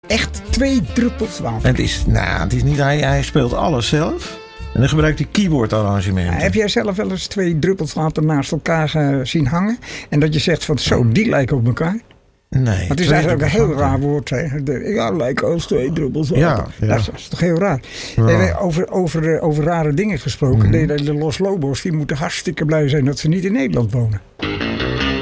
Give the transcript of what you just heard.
Echt 2 druppels water. Het is niet, hij speelt alles zelf. En dan gebruikt hij keyboardarrangementen. Heb jij zelf wel eens 2 druppels water naast elkaar zien hangen? En dat je zegt van zo, die lijken op elkaar? Nee. Het is eigenlijk een heel raar woord. Hè? Lijken als 2 druppels water. Ja. Dat is toch heel raar. Ja. Over rare dingen gesproken. De Los Lobos die moeten hartstikke blij zijn dat ze niet in Nederland wonen.